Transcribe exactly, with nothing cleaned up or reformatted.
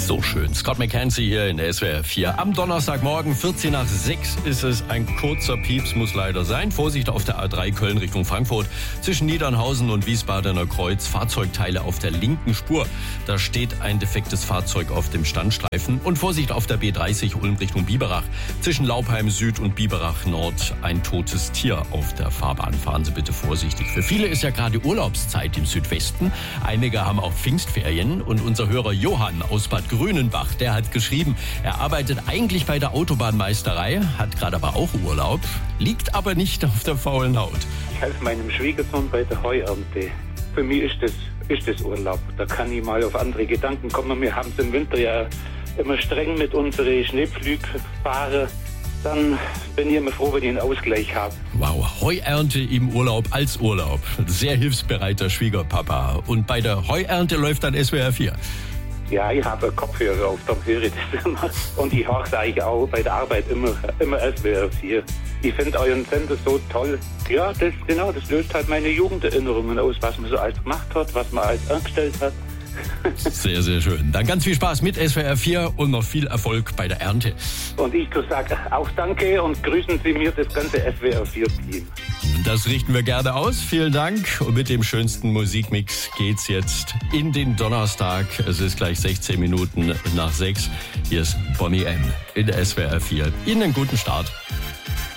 So schön. Scott McKenzie hier in der S W R vier. Am Donnerstagmorgen, vierzehn nach sechs, ist es. Ein kurzer Pieps muss leider sein. Vorsicht auf der A drei Köln Richtung Frankfurt. Zwischen Niedernhausen und Wiesbadener Kreuz. Fahrzeugteile auf der linken Spur. Da steht ein defektes Fahrzeug auf dem Standstreifen. Und Vorsicht auf der B dreißig Ulm Richtung Biberach. Zwischen Laubheim Süd und Biberach Nord ein totes Tier auf der Fahrbahn. Fahren Sie bitte vorsichtig. Für viele ist ja gerade Urlaubszeit im Südwesten. Einige haben auch Pfingstferien. Und unser Hörer Johann aus Bad Grünenbach, der hat geschrieben, er arbeitet eigentlich bei der Autobahnmeisterei, hat gerade aber auch Urlaub, liegt aber nicht auf der faulen Haut. Ich helfe meinem Schwiegersohn bei der Heuernte. Für mich ist das, ist das Urlaub. Da kann ich mal auf andere Gedanken kommen. Wir haben es im Winter ja immer streng mit unseren Schneepflugfahrern. Dann bin ich immer froh, wenn ich einen Ausgleich habe. Wow, Heuernte im Urlaub als Urlaub. Sehr hilfsbereiter Schwiegerpapa. Und bei der Heuernte läuft dann S W R vier. Ja, ich habe Kopfhörer auf, dann höre ich das immer. Und ich höre es eigentlich auch bei der Arbeit immer, immer S W R vier. Ich finde euren Sender so toll. Ja, das genau, das löst halt meine Jugenderinnerungen aus, was man so alles gemacht hat, was man alles angestellt hat. Sehr, sehr schön. Dann ganz viel Spaß mit S W R vier und noch viel Erfolg bei der Ernte. Und ich sage auch danke und grüßen Sie mir das ganze S W R vier Team. Das richten wir gerne aus. Vielen Dank. Und mit dem schönsten Musikmix geht's jetzt in den Donnerstag. Es ist gleich sechzehn Minuten nach sechs. Hier ist Bonnie M. in der S W R vier. Ihnen einen guten Start.